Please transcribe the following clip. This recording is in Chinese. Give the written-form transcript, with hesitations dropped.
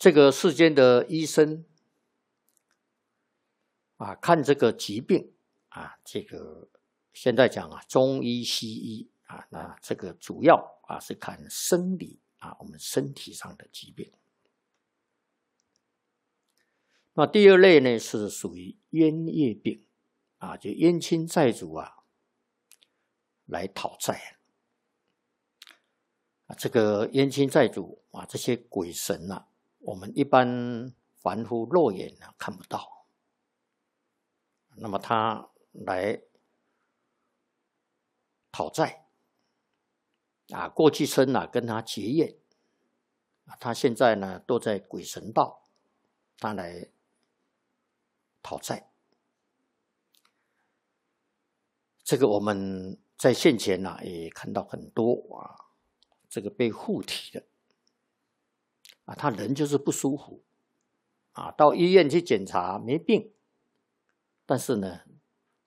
这个世间的医生啊，看这个疾病啊，这个现在讲啊，中医西医啊，那这个主要啊是看生理啊，我们身体上的疾病。那第二类呢是属于冤业病啊，就冤亲债主啊来讨债啊，这个冤亲债主啊，这些鬼神啊，我们一般凡夫肉眼啊看不到，那么他来讨债啊，过去生啊跟他结怨啊，他现在呢都在鬼神道，他来讨债。这个我们在现前啊也看到很多啊，这个被附体的啊，他人就是不舒服啊，到医院去检查没病，但是呢